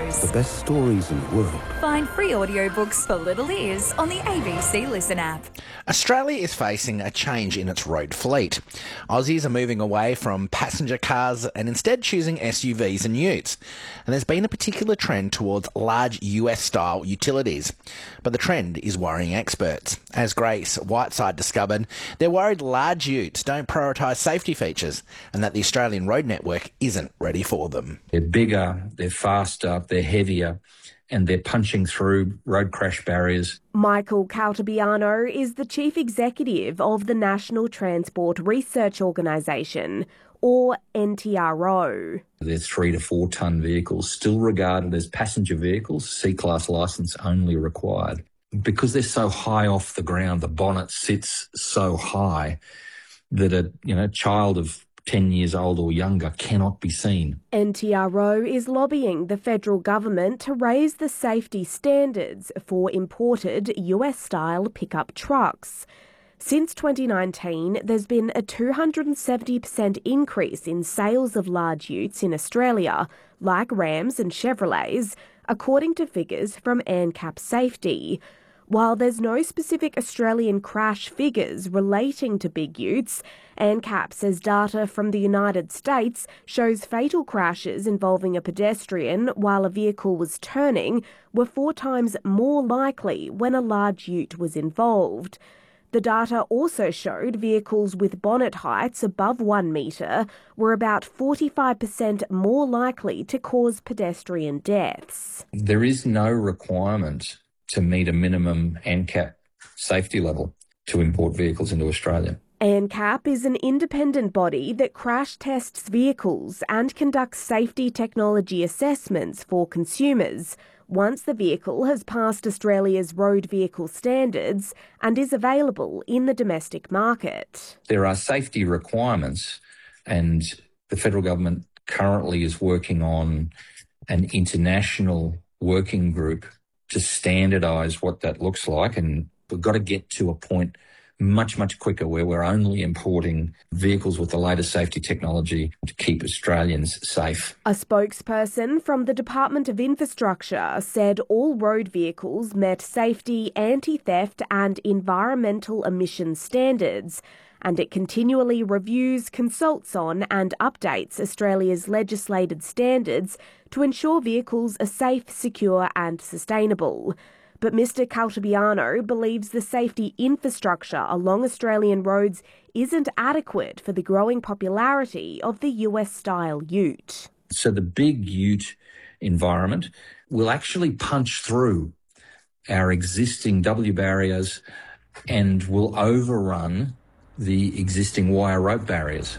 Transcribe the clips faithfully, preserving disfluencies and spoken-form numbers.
audios. The best stories in the world. Find free audiobooks for little ears on the A B C Listen app. Australia is facing a change in its road fleet. Aussies are moving away from passenger cars and instead choosing S U Vs and utes. And there's been a particular trend towards large U S-style utilities. But the trend is worrying experts. As Grace Whiteside discovered, they're worried large utes don't prioritise safety features and that the Australian road network isn't ready for them. They're bigger, they're faster, they're heavier, and they're punching through road crash barriers. Michael Caltabiano is the Chief Executive of the National Transport Research Organisation, or N T R O. They're three to four tonne vehicles, still regarded as passenger vehicles, C-class licence only required. Because they're so high off the ground, the bonnet sits so high that a you know child of ten years old or younger cannot be seen. N T R O is lobbying the federal government to raise the safety standards for imported U S-style pickup trucks. Since twenty nineteen, there's been a two hundred seventy percent increase in sales of large utes in Australia, like Rams and Chevrolets, according to figures from ANCAP Safety. While there's no specific Australian crash figures relating to big utes, ANCAP says data from the United States shows fatal crashes involving a pedestrian while a vehicle was turning were four times more likely when a large ute was involved. The data also showed vehicles with bonnet heights above one metre were about forty-five percent more likely to cause pedestrian deaths. There is no requirement to meet a minimum ANCAP safety level to import vehicles into Australia. ANCAP is an independent body that crash tests vehicles and conducts safety technology assessments for consumers once the vehicle has passed Australia's road vehicle standards and is available in the domestic market. There are safety requirements, and the federal government currently is working on an international working group to standardise what that looks like, and we've got to get to a point much, much quicker where we're only importing vehicles with the latest safety technology to keep Australians safe. A spokesperson from the Department of Infrastructure said all road vehicles met safety, anti-theft and environmental emission standards, and it continually reviews, consults on and updates Australia's legislated standards to ensure vehicles are safe, secure and sustainable. But Mr Caltabiano believes the safety infrastructure along Australian roads isn't adequate for the growing popularity of the U S-style ute. So the big ute environment will actually punch through our existing W barriers and will overrun the existing wire rope barriers.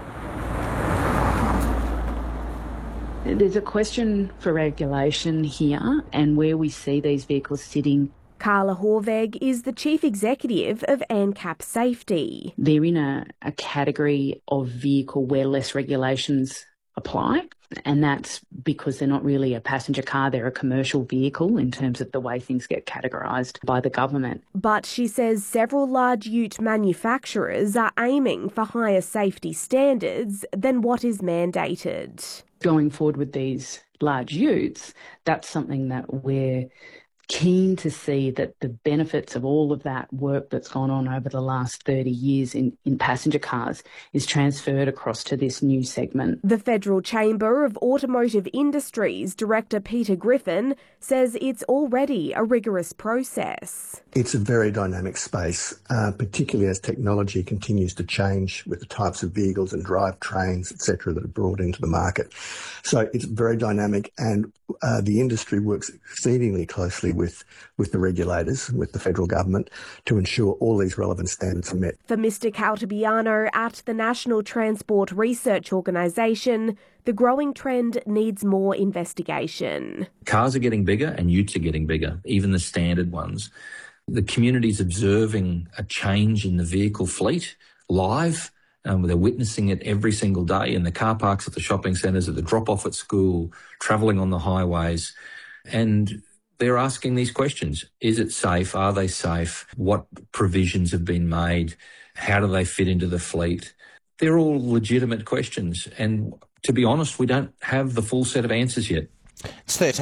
There's a question for regulation here and where we see these vehicles sitting. Carla Horveg is the Chief Executive of ANCAP Safety. They're in a, a category of vehicle where less regulations apply, and that's because they're not really a passenger car, they're a commercial vehicle in terms of the way things get categorised by the government. But she says several large ute manufacturers are aiming for higher safety standards than what is mandated. Going forward with these large utes, that's something that we're keen to see, that the benefits of all of that work that's gone on over the last thirty years in, in passenger cars is transferred across to this new segment. The Federal Chamber of Automotive Industries Director Peter Griffin says it's already a rigorous process. It's a very dynamic space, uh, particularly as technology continues to change with the types of vehicles and drivetrains, et cetera, that are brought into the market. So it's very dynamic, and uh, the industry works exceedingly closely with, with the regulators and with the federal government to ensure all these relevant standards are met. For Mr Caltabiano at the National Transport Research Organisation, the growing trend needs more investigation. Cars are getting bigger and utes are getting bigger, even the standard ones. The community's observing a change in the vehicle fleet live. Um, they're witnessing it every single day in the car parks, at the shopping centres, at the drop-off at school, travelling on the highways. And they're asking these questions. Is it safe? Are they safe? What provisions have been made? How do they fit into the fleet? They're all legitimate questions. And to be honest, we don't have the full set of answers yet. It's thirteen